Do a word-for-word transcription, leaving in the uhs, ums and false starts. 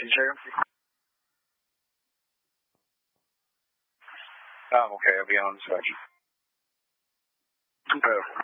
teacher? Oh, okay, I'll be on the session. Oh.